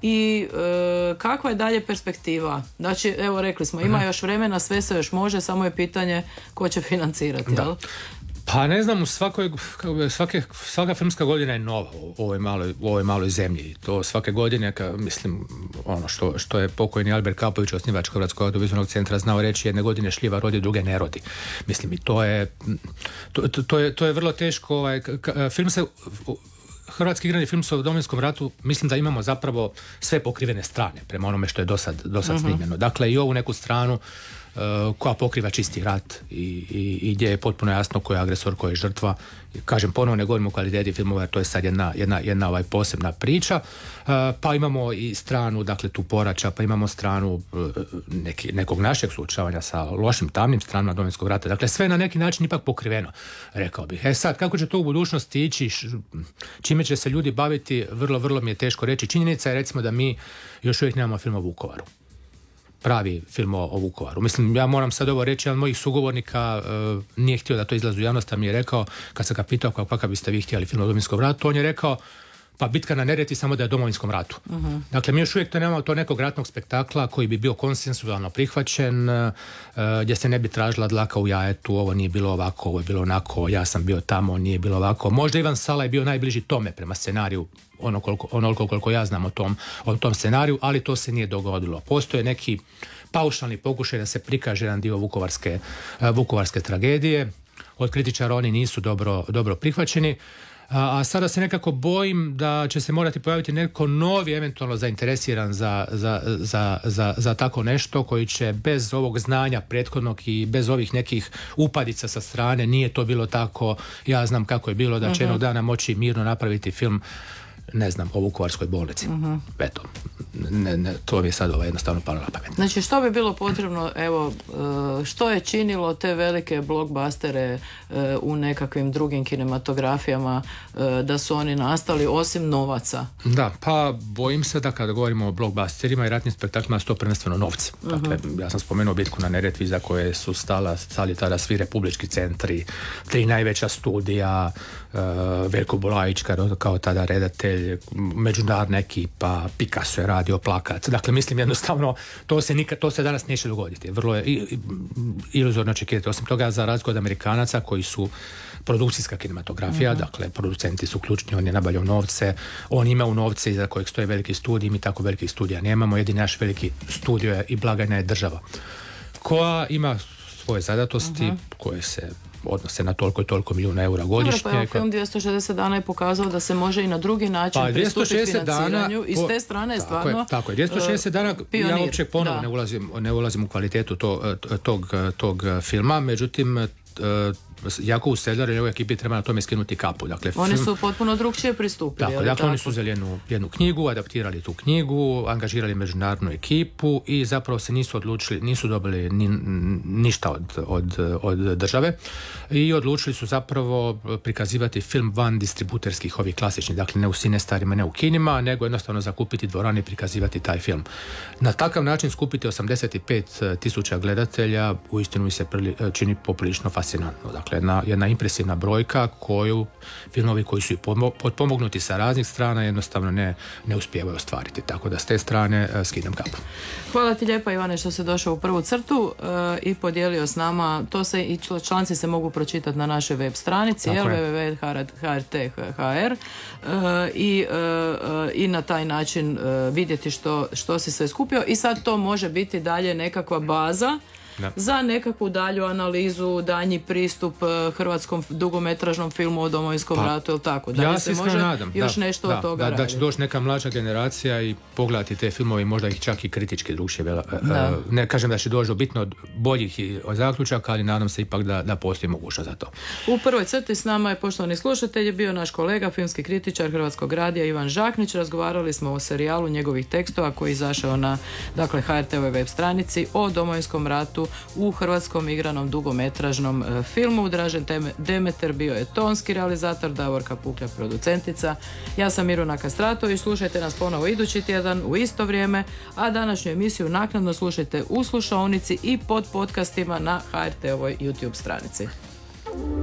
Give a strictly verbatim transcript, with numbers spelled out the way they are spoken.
i e, kakva je dalje perspektiva? Znači, evo rekli smo, ima još vremena, sve se još može, samo je pitanje ko će financirati, jel? Pa ne znam, u svakoj, svake, svaka filmska godina je nova u ovoj maloj, u ovoj maloj zemlji. I to svake godine, ka, mislim, ono što, što je pokojni Albert Kapović, osnivač Hrvatskog audiovizualnog centra, znao reći, jedne godine šljiva rodi, druge ne rodi. Mislim, i to je, to, to, to je, to je vrlo teško. Ovaj, ka, film se... Hrvatski igrani film su u Domovinskom ratu, mislim da imamo zapravo sve pokrivene strane prema onome što je dosad, dosad uh-huh. snimljeno. Dakle, i ovu neku stranu uh, koja pokriva čisti rat i, i, i gdje je potpuno jasno ko je agresor, ko je žrtva. Kažem, ponovno ne govorimo o kvaliteti filmova, to je sad jedna, jedna, jedna ovaj posebna priča. Uh, pa imamo i stranu, dakle, tu Porača, pa imamo stranu uh, neki, nekog našeg suočavanja sa lošim, tamnim stranama Domovinskog rata. Dakle, sve na neki način ipak pokriveno, rekao bih. E sad, kako će to u budućnosti ići, čime će se ljudi baviti, vrlo, vrlo mi je teško reći. Činjenica je, recimo, da mi još uvijek nemamo film o Vukovaru. Pravi film o, o Vukovaru. Mislim, ja moram sad ovo reći, jedan od mojih sugovornika uh, nije htio da to izlazi u javnost, a mi je rekao, kad sam ga pitao kako biste vi htjeli film o Domovinskom ratu, on je rekao, pa bitka na Neretvi samo da je o Domovinskom ratu. Uh-huh. Dakle, mi još uvijek to nemamo to nekog ratnog spektakla koji bi bio konsensualno prihvaćen, uh, gdje se ne bi tražila dlaka u jajetu, ovo nije bilo ovako, ovo je bilo onako, ja sam bio tamo, nije bilo ovako. Možda Ivan Sala je bio najbliži tome prema scenariju, ono koliko, onoliko koliko ja znam o tom, o tom scenariju, ali to se nije dogodilo. Postoje neki paušalni pokušaj da se prikaže jedan dio vukovarske, uh, vukovarske tragedije. Od kritičara oni nisu dobro, dobro prihvaćeni. A, a sada se nekako bojim da će se morati pojaviti neko novi, eventualno zainteresiran za, za, za, za, za tako nešto, koji će bez ovog znanja prethodnog i bez ovih nekih upadica sa strane, nije to bilo tako, ja znam kako je bilo, da će jednog dana moći mirno napraviti film, ne znam, o Vukovarskoj bolnici. Uh-huh. Eto, ne, ne, to mi je sad ovaj jednostavno palo na pamet. Znači, što bi bilo potrebno, evo, što je činilo te velike blockbustere u nekakvim drugim kinematografijama da su oni nastali, osim novaca? Da, pa bojim se da kada govorimo o blockbusterima i ratnim spektaklima, su to prvenstveno novci. Dakle, uh-huh. ja sam spomenuo bitku na Neretvi za koje su stala, stali tada svi republički centri, tri najveća studija, uh, Veljko Bulajić kao tada redatelj, međunarodna ekipa, Picasso je radio plakat. Dakle, mislim jednostavno, to se nikad, to se danas neće dogoditi. Vrlo je iluzorno očekivati. Osim toga, za razliku od Amerikanaca koji su produkcijska kinematografija, uh-huh. dakle, producenti su ključni, on je nabavljao novce, on ima u novce iza kojeg stoje veliki studiji, mi tako velikih studija nemamo, jedini naš veliki studio je i blagajna je država, koja ima svoje zadatosti, uh-huh. koje se odnose na toliko i toliko milijuna eura godišnje. Dobro, pa evo, film dvjesto šezdeset dana je pokazao da se može i na drugi način pa, pristupiti financiranju dana, i s te strane je stvarno tako je, tako je. dvjesto šezdeset dana, pionir. Ja uopće ponovno ne ulazim, ne ulazim u kvalitetu to, tog, tog filma, međutim Jakovu Sedlaru i njegove ekipi treba na tome skinuti kapu. Dakle, oni film... su potpuno drugčije pristupili. Tako, dakle, tako? Oni su uzeli jednu, jednu knjigu, adaptirali tu knjigu, angažirali međunarodnu ekipu i zapravo se nisu odlučili, nisu dobili ni, ništa od, od, od države i odlučili su zapravo prikazivati film van distributerskih ovih klasičnih, dakle ne u sinestarima, ne u kinima, nego jednostavno zakupiti dvorane i prikazivati taj film. Na takav način skupiti osamdeset pet tisuća gledatelja uistinu mi se prili, čini poprilično fascinantno. Dakle, jedna, jedna impresivna brojka koju filmovi koji su potpomognuti sa raznih strana jednostavno ne, ne uspijevaju ostvariti. Tako da s te strane uh, skidam kapu. Hvala ti lijepa, Ivane, što se došao u prvu crtu uh, i podijelio s nama. To se i članci se mogu pročitati na našoj web stranici w w w dot h r t dot h r uh, i, uh, i na taj način uh, vidjeti što, što si sve skupio i sad to može biti dalje nekakva baza Da. za nekakvu dalju analizu, danji pristup uh, hrvatskom dugometražnom filmu o Domovinskom pa, ratu, ili tako? Da ja se može nadam, još da, nešto da, od toga da, raditi. Da će doći neka mlađa generacija i pogledati te filmove i možda ih čak i kritički drugčije. Uh, ne kažem da će doći do bitno boljih zaključaka, ali nadam se ipak da, da postoji mogućnost za to. U prvoj crti s nama je, poštovani slušatelji, bio naš kolega, filmski kritičar Hrvatskog radija Ivan Žaknić. Razgovarali smo o serijalu njegovih tekstova koji je izašao na, dakle, ha er te ovoj web stranici o Domovinskom ratu u hrvatskom igranom dugometražnom e, filmu. Dražen Demeter bio je tonski realizator, Davorka Puklja producentica. Ja sam Miruna Kastratović. Slušajte nas ponovo idući tjedan u isto vrijeme, a današnju emisiju naknadno slušajte u slušaonici i pod podcastima na ha er te ovoj YouTube stranici.